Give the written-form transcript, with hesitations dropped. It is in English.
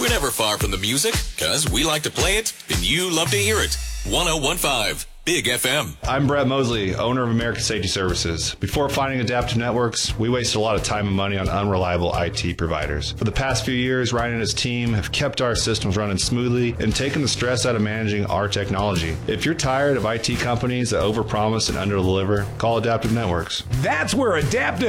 We're never far from the music, because we like to play it, and you love to hear it. 101.5 Big FM. I'm Brett Mosley, owner of American Safety Services. Before finding Adaptive Networks, we wasted a lot of time and money on unreliable IT providers. For the past few years, Ryan and his team have kept our systems running smoothly and taken the stress out of managing our technology. If you're tired of IT companies that overpromise and underdeliver, call Adaptive Networks. That's where Adaptive